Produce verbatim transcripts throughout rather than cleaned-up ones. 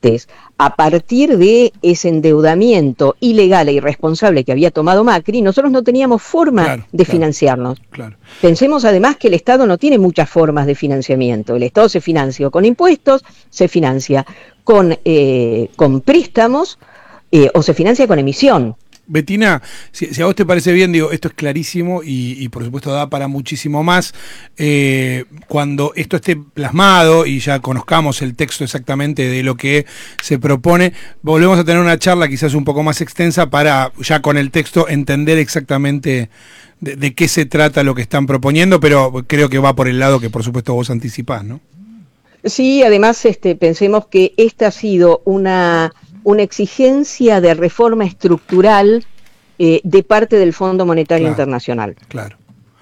ajustes a partir de ese endeudamiento ilegal e irresponsable que había tomado Macri, nosotros no teníamos forma claro, de claro, financiarnos. Claro. Pensemos además que el Estado no tiene muchas formas de financiamiento. El Estado se financia con impuestos, se financia con, eh, con préstamos eh, o se financia con emisión. Betina, si, si a vos te parece bien, digo, esto es clarísimo y, y por supuesto da para muchísimo más. Eh, cuando esto esté plasmado y ya conozcamos el texto exactamente de lo que se propone, volvemos a tener una charla quizás un poco más extensa para ya con el texto entender exactamente de, de qué se trata lo que están proponiendo, pero creo que va por el lado que por supuesto vos anticipás, ¿no? Sí, además este, pensemos que esta ha sido una... una exigencia de reforma estructural eh, de parte del Fondo Monetario claro, Internacional. Claro.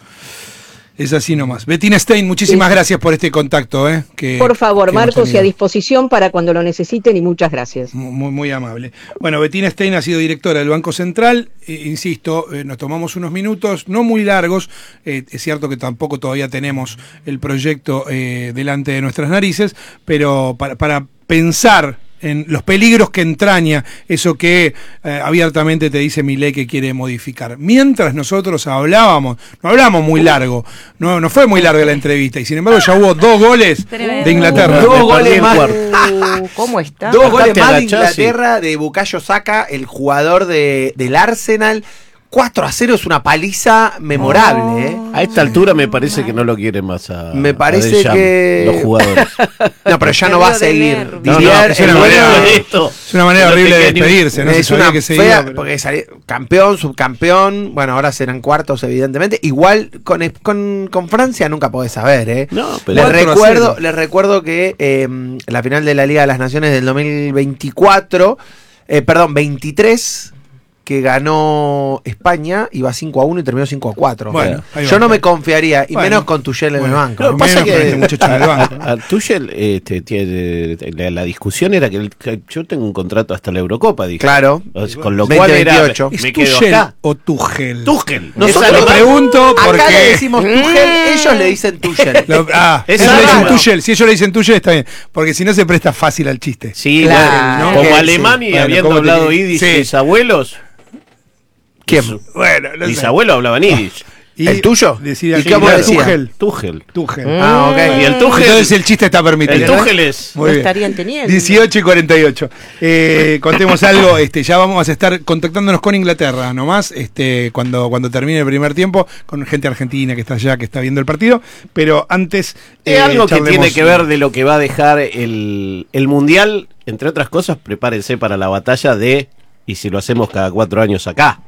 Es así nomás. Bettina Stein, muchísimas sí. gracias por este contacto. Eh, que, por favor, Marcos, y a disposición para cuando lo necesiten, y muchas gracias. Muy, muy amable. Bueno, Bettina Stein ha sido directora del Banco Central. Eh, insisto, eh, nos tomamos unos minutos, no muy largos. Eh, es cierto que tampoco todavía tenemos el proyecto eh, delante de nuestras narices, pero para, para pensar en los peligros que entraña eso que eh, abiertamente te dice Milei que quiere modificar. Mientras nosotros hablábamos, no hablamos muy largo, no, no fue muy larga la entrevista, y sin embargo ya hubo dos goles Tremendo. de Inglaterra. Uh, dos goles más. Uh, ¿Cómo está? Dos goles más de agachás, Inglaterra, sí. de Bukayo Saka, el jugador de, del Arsenal. cuatro a cero es una paliza memorable. Oh. ¿eh? A esta altura me parece que no lo quieren más a Me parece a Deschamps, que los jugadores. No, pero ya no va a seguir. No, no, es, una manera, es una manera horrible de despedirse. No es se una que fea, seguía, pero... porque salió campeón, subcampeón. Bueno, ahora serán cuartos, evidentemente. Igual con, con, con Francia nunca podés saber. ¿eh? No, pero les, recuerdo, les recuerdo que eh, la final de la Liga de las Naciones del dos mil veinticuatro, eh, perdón, veintitrés, que ganó España, iba cinco a uno y terminó cinco a cuatro. Bueno, yo no me confiaría, y bueno, menos con Tuchel en bueno, el banco. No, pasa que este en el banco. A, a Tuchel este, tiene, la, la discusión era que, el, que yo tengo un contrato hasta la Eurocopa, dije. Claro. Con lo veinte, cual era, veintiocho. ¿Es me quedo Tuchel acá. o Tuchel? Tuchel. Nosotros lo pregunto porque... Acá le decimos Tuchel, ellos le dicen Tuchel. Lo, ah, es ellos le dicen raro. Tuchel. Si ellos le dicen Tuchel está bien, porque si no se presta fácil al chiste. Sí, claro, bueno, ¿no? como Sí. alemán y Bueno, habiendo ¿cómo te- hablado yiddish sí. mis abuelos. ¿Quién? Bueno, no Mis sé. abuelos hablaban yiddish. Y ¿El tuyo? Decía ¿Y que cómo era decía? Tuchel. Tuchel. Tuchel. Ah, ok. Y el Tuchel. Entonces el chiste está permitido. El Tuchel es. Muy Lo bien. estarían teniendo. dieciocho y cuarenta y ocho. Eh, contemos algo, este, ya vamos a estar contactándonos con Inglaterra nomás, este, cuando, cuando termine el primer tiempo, con gente argentina que está allá, que está viendo el partido, pero antes... Es eh, algo que charlemos- tiene que ver de lo que va a dejar el, el Mundial. Entre otras cosas, prepárense para la batalla de, y si lo hacemos cada cuatro años acá.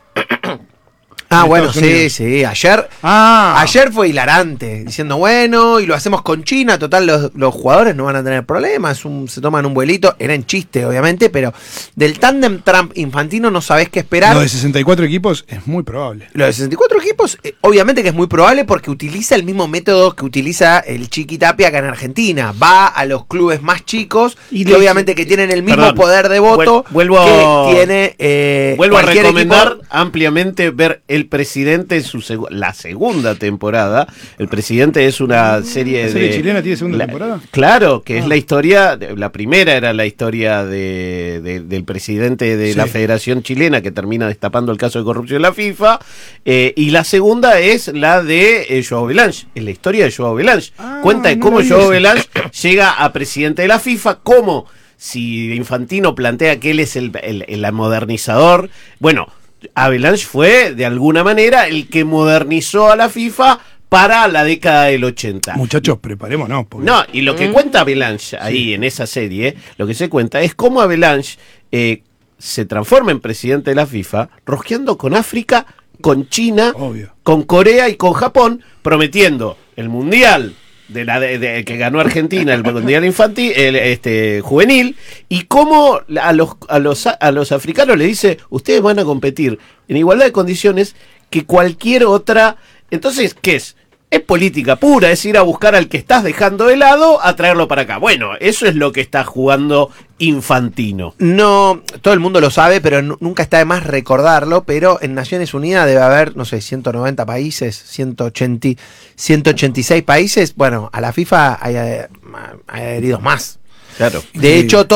Ah, en bueno, Estados sí, Unidos. sí. Ayer, Ah, ayer fue hilarante, diciendo, bueno, y lo hacemos con China, total, los, los jugadores no van a tener problemas, un, se toman un vuelito, era en chiste, obviamente, pero del tándem Trump-Infantino no sabés qué esperar. lo de sesenta y cuatro equipos es muy probable. Lo de sesenta y cuatro equipos, eh, obviamente que es muy probable porque utiliza el mismo método que utiliza el Chiqui Tapia acá en Argentina. Va a los clubes más chicos y, le- obviamente que tienen el mismo Perdón, poder de voto vuel- vuelvo que tiene eh, Vuelvo a cualquier recomendar equipo. ampliamente ver El Presidente en su segu- la segunda temporada. El Presidente es una serie ¿La serie de chilena tiene segunda la- temporada? Claro, que Ah. es la historia, la primera era la historia de, de- del presidente de Sí. la Federación Chilena que termina destapando el caso de corrupción de la FIFA, eh, y la segunda es la de eh, Joao Belange, es la historia de Joao Belange. Ah, Cuenta de no cómo lo vi Joao ese. Belange llega a presidente de la FIFA, cómo si Infantino plantea que él es el, el, el modernizador, bueno, Avalanche fue de alguna manera el que modernizó a la FIFA para la década del ochenta. Muchachos, preparémonos. Porque... No, y lo que cuenta Avalanche ahí en esa serie, lo que se cuenta es cómo Avalanche eh, se transforma en presidente de la FIFA, rosqueando con África, con China, Obvio. con Corea y con Japón, prometiendo el mundial de la de, de- que ganó Argentina, el mundial infantil, el, este juvenil, y cómo a los a los a los africanos le dice, ustedes van a competir en igualdad de condiciones que cualquier otra. Entonces, ¿qué es? Es política pura, es ir a buscar al que estás dejando de lado a traerlo para acá. Bueno, eso es lo que está jugando Infantino. No, todo el mundo lo sabe, pero n- nunca está de más recordarlo, pero en Naciones Unidas debe haber, no sé, ciento noventa países, ciento ochenta, ciento ochenta y seis países. Bueno, a la FIFA hay, eh, hay adheridos más. Claro. De Sí. hecho,